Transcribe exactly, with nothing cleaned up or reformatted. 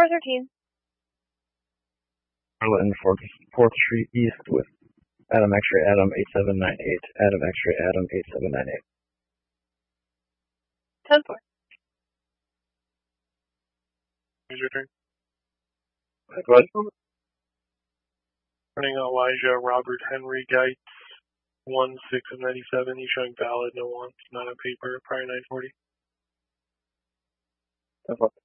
four thirteen. Arlington, fourth Street East with Adam X-ray Adam eight seven nine eight, Adam X-ray Adam eight seven nine eight. ten four. Here's your turn. Go ahead. Running Elijah Robert Henry Geitz, one six of ninety-seven. He's showing valid, no wants, not on paper, prior nine forty. ten four.